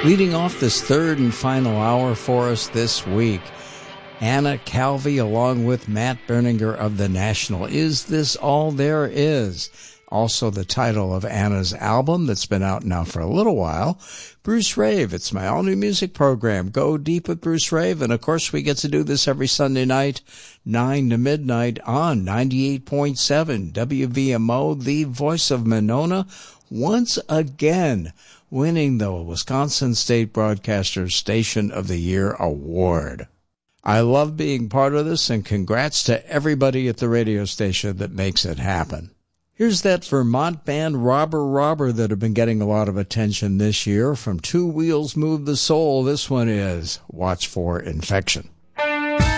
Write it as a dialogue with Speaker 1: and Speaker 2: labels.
Speaker 1: Leading off this third and final hour for us this week, Anna Calvi along with Matt Berninger of The National. Is This All There Is? Also the title of Anna's album that's been out now for a little while. Bruce Rave, it's my all-new music program, Go Deep with Bruce Rave. And, of course, we get to do this every Sunday night, 9 to midnight on 98.7 WVMO, the voice of Monona, once again winning the Wisconsin State Broadcaster Station of the Year Award. I love being part of this, and congrats to everybody at the radio station that makes it happen. Here's that Vermont band Robber that have been getting a lot of attention this year. From Two Wheels Move the Soul, this one is Watch for Infection.